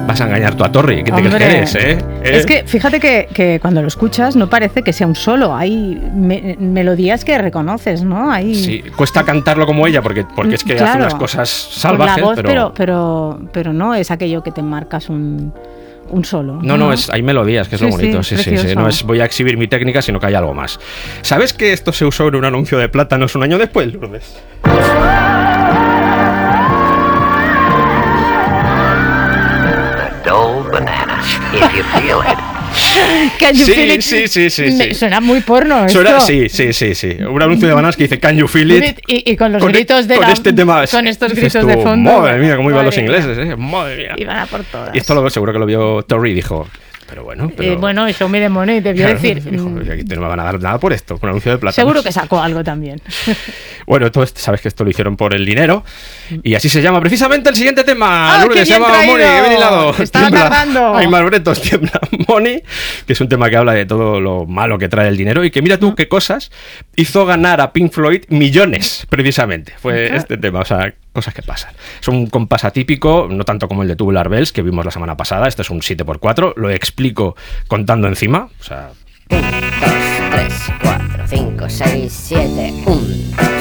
Vas a engañar tú a Torri. ¿Qué te crees que eres, Es que fíjate que cuando lo escuchas no parece que sea un solo. Hay melodías que reconoces, ¿no? Sí, cuesta cantarlo como ella porque es que hace unas cosas salvajes. Por la voz, pero no es aquello que te marcas un solo. No, hay melodías, que es lo bonito. Sí. No es voy a exhibir mi técnica, sino que hay algo más. ¿Sabes que esto se usó en un anuncio de plátanos un año después, Lourdes? Banana, if you feel it. Can you feel it? Sí. Suena muy porno esto. Sí. Un anuncio de bananas que dice Can you feel it? Y con los gritos de este tema. Con estos gritos de fondo. Madre mía, cómo iban los ingleses, madre mía. Iban a por todas. Y esto seguro que lo vio Torri y dijo... Pero bueno, show me the money, debió decir. Dijo, aquí no me van a dar nada por esto, por un anuncio de plátanos. Seguro que sacó algo también. Bueno, sabes que esto lo hicieron por el dinero. Y así se llama precisamente el siguiente tema. Lourdes, se llama Money, que bien hilado. Estaba tardando. Hay más bretos, tiembla Money, que es un tema que habla de todo lo malo que trae el dinero. Y que mira tú qué cosas hizo ganar a Pink Floyd millones, precisamente. Fue este tema, o sea... Cosas que pasan. Es un compás atípico, no tanto como el de Tubular Bells que vimos la semana pasada. Este es un 7x4. Lo explico contando encima. O sea... 1, 2, 3, 4, 5, 6, 7. 1, 2,